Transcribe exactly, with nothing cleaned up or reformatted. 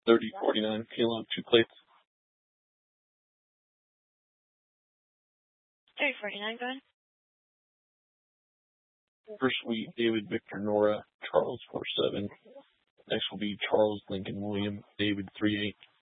thirty forty-nine kilo, two plates. thirty forty-nine, go ahead. First will be David Victor Nora, Charles four seven. Next will be Charles Lincoln William, David three eight.